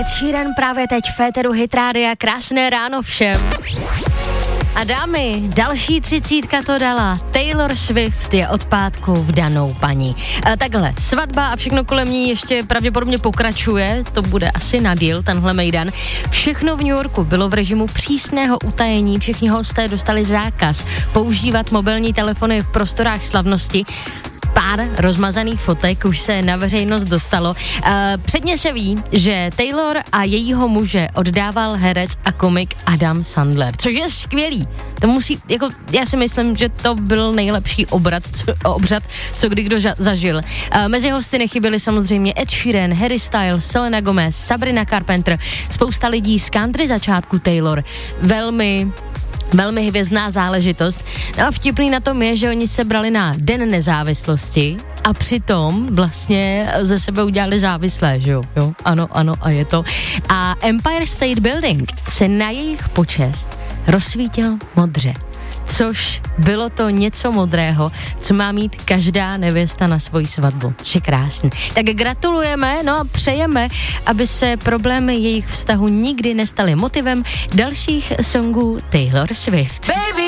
Ed Sheeran právě teď v féteru Hit Rádia. Krásné ráno všem. A dámy, další 30 to dala. Taylor Swift je od pátku vdanou paní. Takhle, svatba a všechno kolem ní ještě pravděpodobně pokračuje, to bude asi na díl, tenhle mejdan. Všechno v New Yorku bylo v režimu přísného utajení, všichni hosté dostali zákaz používat mobilní telefony v prostorách slavnosti. Pár rozmazaných fotek už se na veřejnost dostalo. Předně se ví, že Taylor a jejího muže oddával herec a komik Adam Sandler, což je skvělý. To musí, jako, já si myslím, že to byl nejlepší obřad, co kdy kdo zažil. Mezi hosty nechyběli samozřejmě Ed Sheeran, Harry Styles, Selena Gomez, Sabrina Carpenter, spousta lidí z country začátku Taylor. Velmi hvězdná záležitost. No a vtipný na tom je, že oni se brali na Den nezávislosti a přitom vlastně ze sebe udělali závislé, že jo? Ano, a je to. A Empire State Building se na jejich počest rozsvítil modře. Což bylo to něco modrého, co má mít každá nevěsta na svoji svatbu. Což je krásný. Tak gratulujeme, no a přejeme, aby se problémy jejich vztahu nikdy nestaly motivem dalších songů Taylor Swift. Baby.